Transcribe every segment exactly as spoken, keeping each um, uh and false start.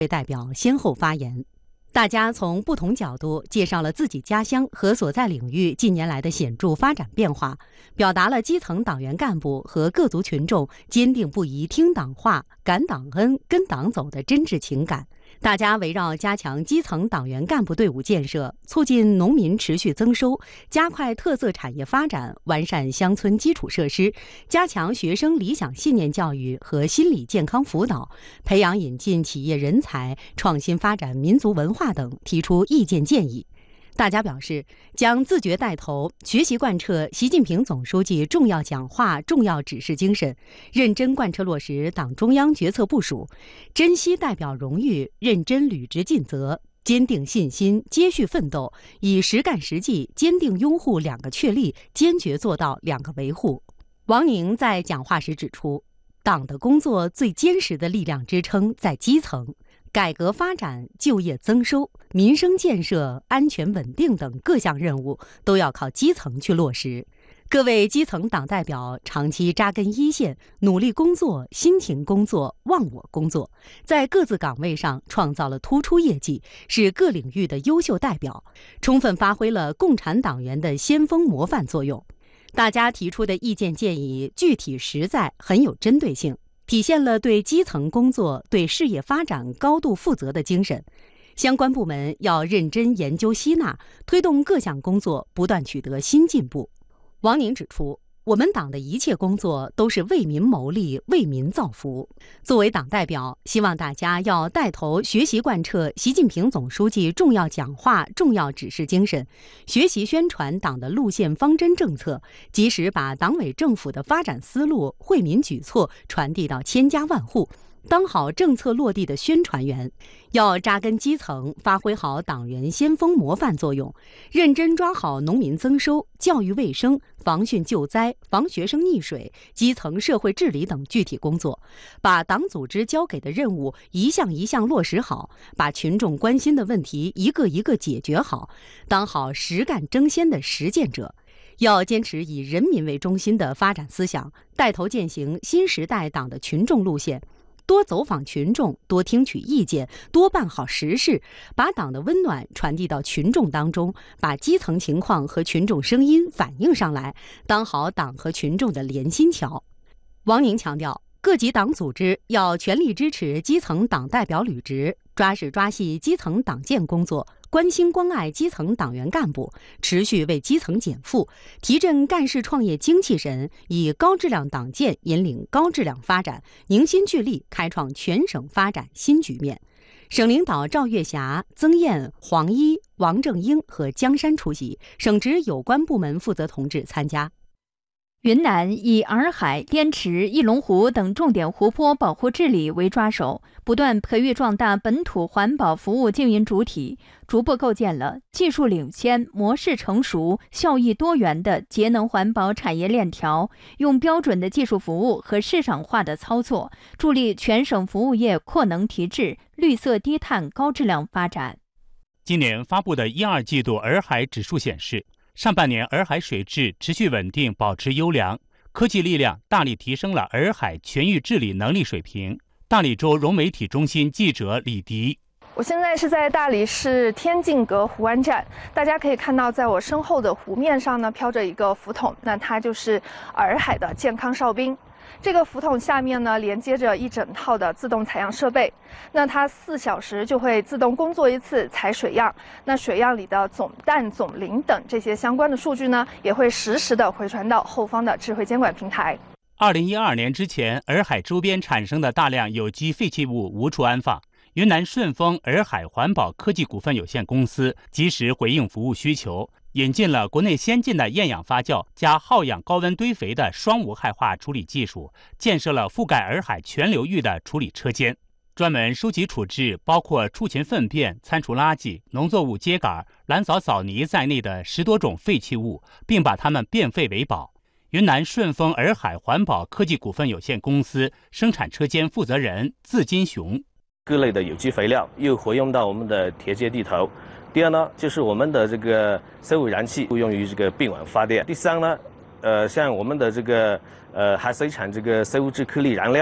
代表先后发言。大家从不同角度介绍了自己家乡和所在领域近年来的显著发展变化，表达了基层党员干部和各族群众坚定不移听党话、感党恩、跟党走的真挚情感。大家围绕加强基层党员干部队伍建设，促进农民持续增收，加快特色产业发展，完善乡村基础设施，加强学生理想信念教育和心理健康辅导，培养引进企业人才，创新发展民族文化等提出意见建议。大家表示，将自觉带头，学习贯彻习近平总书记重要讲话、重要指示精神，认真贯彻落实党中央决策部署，珍惜代表荣誉，认真履职尽责，坚定信心，接续奋斗，以实干实际坚定拥护两个确立，坚决做到两个维护。王宁在讲话时指出，党的工作最坚实的力量支撑在基层。改革发展、就业增收、民生建设、安全稳定等各项任务都要靠基层去落实。各位基层党代表长期扎根一线，努力工作、辛勤工作、忘我工作，在各自岗位上创造了突出业绩，是各领域的优秀代表，充分发挥了共产党员的先锋模范作用。大家提出的意见建议具体实在，很有针对性，体现了对基层工作、对事业发展高度负责的精神。相关部门要认真研究吸纳，推动各项工作不断取得新进步。王宁指出，我们党的一切工作都是为民谋利、为民造福。作为党代表，希望大家要带头学习贯彻习近平总书记重要讲话、重要指示精神，学习宣传党的路线方针政策，及时把党委政府的发展思路、惠民举措传递到千家万户，当好政策落地的宣传员。要扎根基层，发挥好党员先锋模范作用，认真抓好农民增收、教育卫生、防汛救灾、防学生溺水、基层社会治理等具体工作，把党组织交给的任务一项一项落实好，把群众关心的问题一个一个解决好，当好实干争先的实践者。要坚持以人民为中心的发展思想，带头践行新时代党的群众路线，多走访群众，多听取意见，多办好实事，把党的温暖传递到群众当中，把基层情况和群众声音反映上来，当好党和群众的连心桥。王宁强调，各级党组织要全力支持基层党代表履职，抓实抓细基层党建工作，关心关爱基层党员干部，持续为基层减负，提振干事创业精气神，以高质量党建引领高质量发展，凝心聚力开创全省发展新局面。省领导赵月霞、曾燕、黄一、王正英和江山出席，省直有关部门负责同志参加。 云南以洱海、滇池、翼龙湖等重点湖泊保护治理为抓手，不断培育壮大本土环保服务经营主体，逐步构建了技术领先、模式成熟、效益多元的节能环保产业链条，用标准的技术服务和市场化的操作，助力全省服务业扩能提质、绿色低碳高质量发展。 今年发布的一二季度洱海指数显示，上半年洱海水质持续稳定，保持优良，科技力量大力提升了洱海全域治理能力水平。大理州融媒体中心记者李迪， 我现在是在大理市天净阁湖湾站，大家可以看到，在我身后的湖面上呢，飘着一个浮筒，那它就是洱海的健康哨兵。这个浮筒下面呢，连接着一整套的自动采样设备，那它四小时就会自动工作一次采水样，那水样里的总氮、总磷等这些相关的数据呢，也会实时的回传到后方的智慧监管平台。 二零一二年之前，洱海周边产生的大量有机废弃物无处安放，云南顺丰洱海环保科技股份有限公司及时回应服务需求，引进了国内先进的厌氧发酵加耗氧高温堆肥的双无害化处理技术，建设了覆盖洱海全流域的处理车间，专门收集处置包括畜禽粪便、餐厨垃圾、农作物秸秆、蓝藻藻泥在内的十多种废弃物，并把它们变废为宝。云南顺丰洱海环保科技股份有限公司生产车间负责人字金雄， 各类的有机肥料又活用到我们的田间地头。第二呢，就是我们的这个生物燃气用于这个并网发电。第三呢，呃，像我们的这个呃还生产这个生物质颗粒燃料。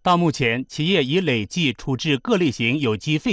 到目前，企业已累计处置各类型有机废